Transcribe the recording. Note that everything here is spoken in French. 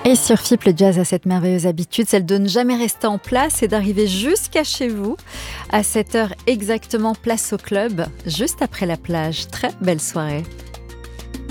Et sur FIP, le jazz a cette merveilleuse habitude, celle de ne jamais rester en place et d'arriver jusqu'à chez vous. À 7 heures exactement, place au club, juste après la plage. Très belle soirée.